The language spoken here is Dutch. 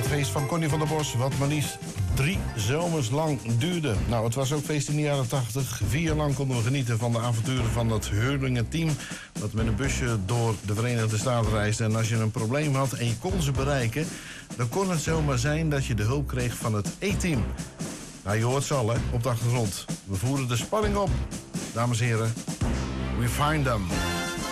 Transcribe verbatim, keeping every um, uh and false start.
Het feest van Connie van der Bos, wat maar liefst drie zomers lang duurde. Nou, het was ook feest in de jaren tachtig. Vier jaar lang konden we genieten van de avonturen van dat Heurlinger team dat met een busje door de Verenigde Staten reisde. En als je een probleem had en je kon ze bereiken, dan kon het zomaar zijn dat je de hulp kreeg van het E-team. Nou, je hoort ze al, hè, op de achtergrond. We voeren de spanning op. Dames en heren, we find them.